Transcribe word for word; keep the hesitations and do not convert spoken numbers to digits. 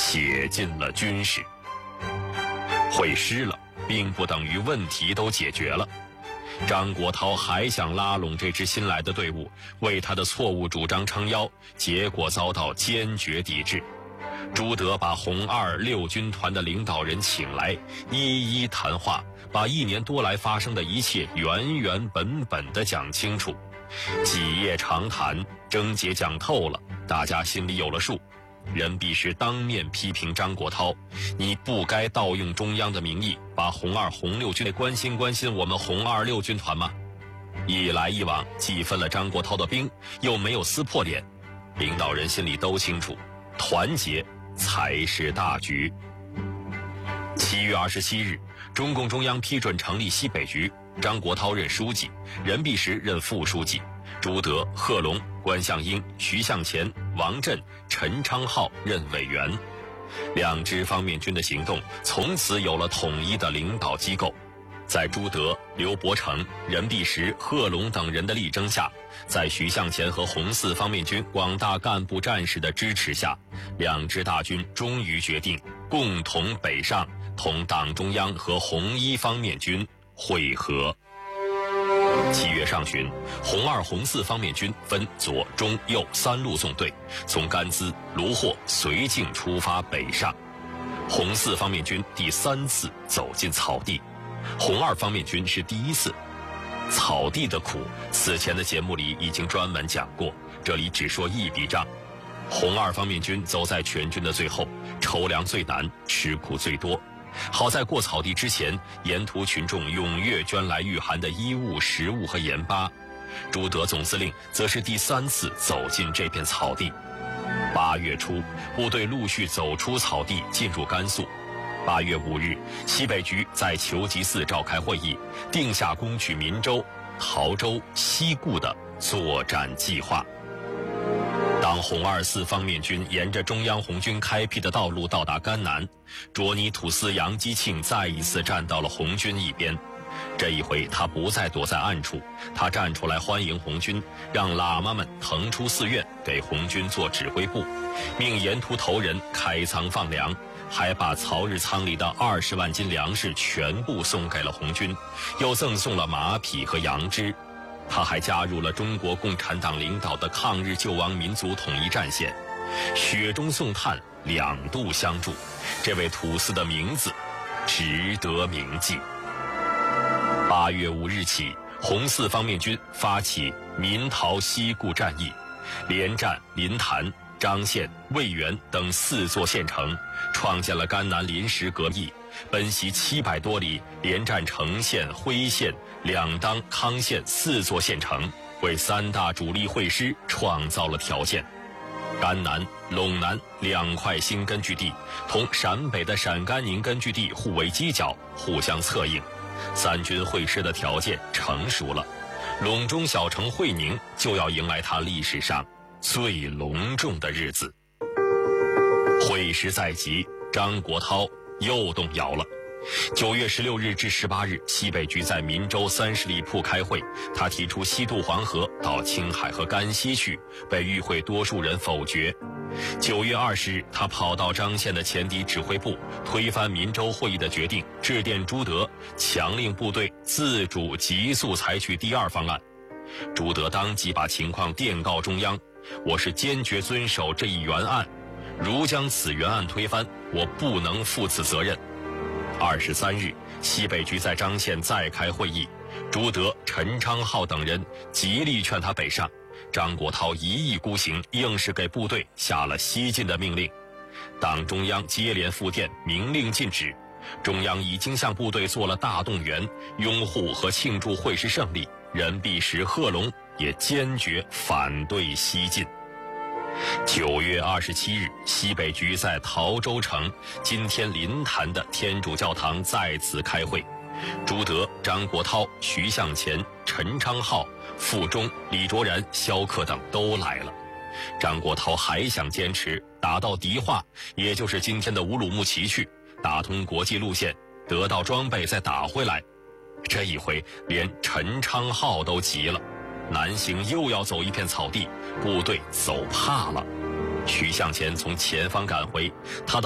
写进了军史。会师了，并不等于问题都解决了。张国焘还想拉拢这支新来的队伍，为他的错误主张撑腰，结果遭到坚决抵制。朱德把红二六军团的领导人请来，一一谈话，把一年多来发生的一切原原本本地讲清楚。几夜长谈，症结讲透了，大家心里有了数。任弼时当面批评张国焘：“你不该盗用中央的名义，把红二、红六军关心关心我们红二六军团吗？”一来一往，既分了张国焘的兵，又没有撕破脸。领导人心里都清楚，团结才是大局。七月二十七日，中共中央批准成立西北局，张国焘任书记，任弼时任副书记，朱德、贺龙、关向英、徐向前、王震、陈昌浩任委员。两支方面军的行动从此有了统一的领导机构。在朱德、刘伯承、任弼时、贺龙等人的力争下，在徐向前和红四方面军广大干部战士的支持下，两支大军终于决定共同北上，同党中央和红一方面军会合。七月上旬，红二、红四方面军分左、中、右三路纵队，从甘孜、卢霍绥靖出发北上。红四方面军第三次走进草地，红二方面军是第一次。草地的苦，此前的节目里已经专门讲过，这里只说一笔账。红二方面军走在全军的最后，筹粮最难，吃苦最多。好在过草地之前，沿途群众踊跃捐来御寒的衣物、食物和盐巴。朱德总司令则是第三次走进这片草地。八月初，部队陆续走出草地，进入甘肃。八月五日，西北局在求吉寺召开会议，定下攻取岷州、陶州、西固的作战计划。当红二四方面军沿着中央红军开辟的道路到达甘南，卓尼土司杨基庆再一次站到了红军一边。这一回他不再躲在暗处，他站出来欢迎红军，让喇嘛们腾出寺院给红军做指挥部，命沿途头人开仓放粮，还把曹日仓里的二十万斤粮食全部送给了红军，又赠送了马匹和羊脂。他还加入了中国共产党领导的抗日救亡民族统一战线，雪中送炭，两度相助。这位土司的名字值得铭记。八月五日起，红四方面军发起岷陶西固战役，连战临潭、张县、渭源等四座县城，创建了甘南临时革役，奔袭七百多里，连战成县、辉县、两当、康县四座县城，为三大主力会师创造了条件。甘南、陇南两块新根据地同陕北的陕甘宁根据地互为犄角，互相策应，三军会师的条件成熟了。陇中小城会宁就要迎来它历史上最隆重的日子。会师在即，张国焘又动摇了。九月十六日至十八日，西北局在岷州三十里铺开会，他提出西渡黄河到青海和甘西去，被与会多数人否决。九月二十日，他跑到张县的前敌指挥部，推翻岷州会议的决定，致电朱德，强令部队自主急速采取第二方案。朱德当即把情况电告中央，我是坚决遵守这一原案，如将此原案推翻，我不能负此责任。二十三日，西北局在张县再开会议，朱德、陈昌浩等人极力劝他北上，张国焘一意孤行，硬是给部队下了西进的命令。党中央接连复电，明令禁止。中央已经向部队做了大动员，拥护和庆祝会师胜利。任弼时、贺龙也坚决反对西进。九月二十七日，西北局在陶州城今天临潭的天主教堂再次开会，朱德、张国焘、徐向前、陈昌浩、傅忠、李卓然、萧克等都来了。张国焘还想坚持打到迪化，也就是今天的乌鲁木齐去，打通国际路线，得到装备再打回来。这一回连陈昌浩都急了，南行又要走一片草地，部队走怕了。徐向前从前方赶回，他